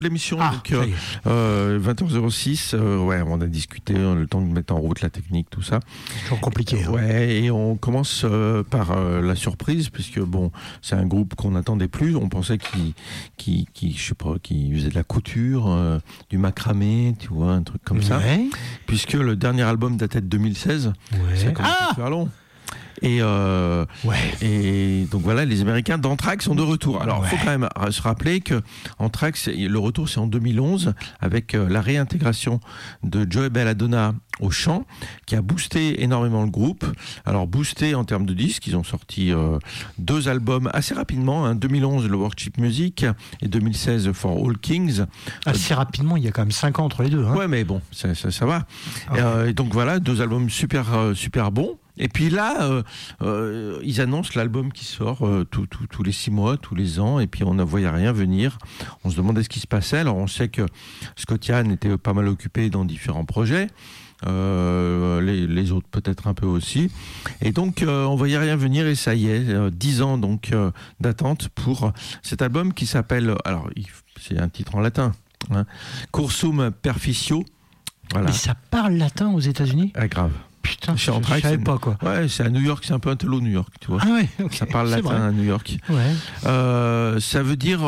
L'émission, donc 20h06, ouais, on a discuté, on a le temps de mettre en route la technique, tout ça. C'est toujours compliqué. Ouais, et on commence par la surprise, puisque bon, c'est un groupe qu'on n'attendait plus. On pensait qu'il je sais pas, qu'il faisait de la couture, du macramé, tu vois, un truc comme ça. Puisque le dernier album datait de 2016. Ça commence à faire long. Et donc voilà, les Américains d'Anthrax sont de retour. Alors, il faut quand même se rappeler que Anthrax, le retour, c'est en 2011, avec la réintégration de Joey Belladonna au chant, qui a boosté énormément le groupe. Alors, boosté en termes de disques, ils ont sorti 2 albums assez rapidement, 2011, le Worship Music, et 2016, For All Kings. Assez rapidement, il y a quand même 5 ans entre les deux. Ouais, mais bon, ça va. Et donc voilà, 2 albums super bons. Et puis là, ils annoncent l'album qui sort tous les 6 mois, tous les ans, et puis on ne voyait rien venir. On se demandait ce qui se passait. Alors on sait que Scott Ian était pas mal occupé dans différents projets, les autres peut-être un peu aussi. Et donc on ne voyait rien venir, et ça y est, 10 ans donc d'attente pour cet album qui s'appelle, alors c'est un titre en latin, Cursum Perficio. Voilà. Mais ça parle latin aux États-Unis ? Ah, grave. Putain, je savais pas quoi. Ouais, c'est à New York, c'est un peu un télo New York, tu vois. Ah ouais, okay. Ça parle latin à New York. Ouais. Ça veut dire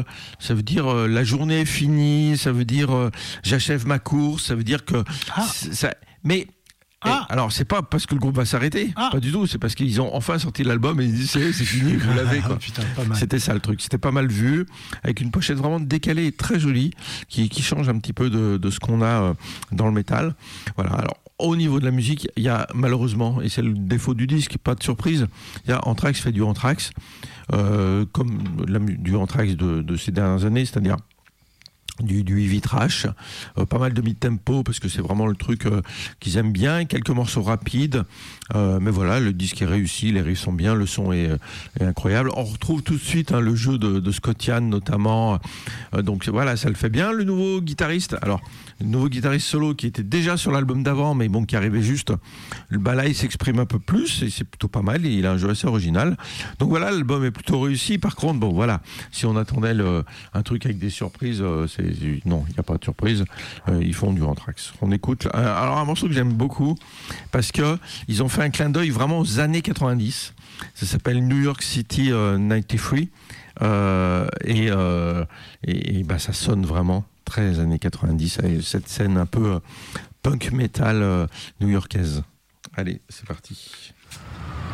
la journée est finie, ça veut dire j'achève ma course, ça veut dire que mais alors c'est pas parce que le groupe va s'arrêter, pas du tout, c'est parce qu'ils ont enfin sorti l'album et ils disent c'est fini, vous l'avez quoi. Putain, pas mal. C'était ça le truc, c'était pas mal vu, avec une pochette vraiment décalée et très jolie, qui change un petit peu de ce qu'on a dans le métal. Voilà, alors au niveau de la musique, il y a malheureusement, et c'est le défaut du disque, pas de surprise, il y a Anthrax fait du Anthrax, comme du Anthrax de ces dernières années, c'est-à-dire du heavy thrash, pas mal de mid-tempo parce que c'est vraiment le truc qu'ils aiment bien, quelques morceaux rapides, mais voilà, le disque est réussi, les riffs sont bien, le son est incroyable. On retrouve tout de suite le jeu de Scott Ian notamment, donc voilà, ça le fait bien. Le nouveau guitariste solo qui était déjà sur l'album d'avant, mais bon, qui arrivait juste, là il s'exprime un peu plus et c'est plutôt pas mal, et il a un jeu assez original. Donc voilà, l'album est plutôt réussi. Par contre, bon voilà, si on attendait un truc avec des surprises, non, il n'y a pas de surprise. Ils font du Anthrax. On écoute. Alors un morceau que j'aime beaucoup parce que ils ont fait un clin d'œil vraiment aux années 90. Ça s'appelle New York City 93 et ça sonne vraiment très années 90 avec cette scène un peu punk metal new-yorkaise. Allez, c'est parti.